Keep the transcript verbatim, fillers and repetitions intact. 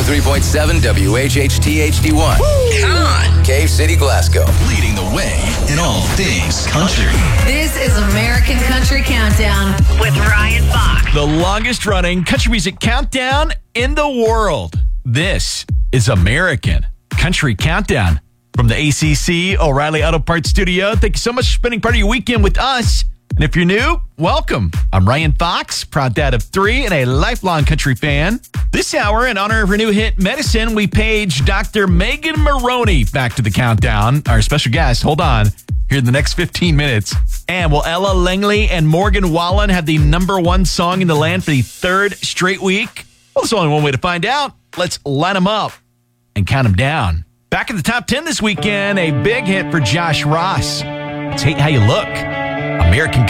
three point seven W H H T H D one. Come on. Cave City, Glasgow. Leading the way in all things country. This is American Country Countdown with Ryan Fox. The longest running country music countdown in the world. This is American Country Countdown from the A C C O'Reilly Auto Parts Studio. Thank you so much for spending part of your weekend with us. And if you're new, welcome. I'm Ryan Fox, proud dad of three and a lifelong country fan. This hour, in honor of her new hit, Medicine, we page Doctor Megan Maroney back to the countdown. Our special guest, hold on, here in the next fifteen minutes. And will Ella Langley and Morgan Wallen have the number one song in the land for the third straight week? Well, there's only one way to find out. Let's line them up and count them down. Back in the top ten this weekend, a big hit for Josh Ross. It's Hate How You Look. American